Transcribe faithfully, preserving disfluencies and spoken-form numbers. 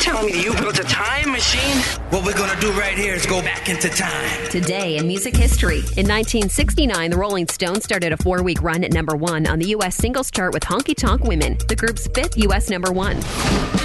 telling me you built a time machine? What we're gonna do right here is go back into time. Today in music history. In nineteen sixty-nine, the Rolling Stones started a four-week run at number one on the U S singles chart with Honky Tonk Women, the group's fifth U S number one.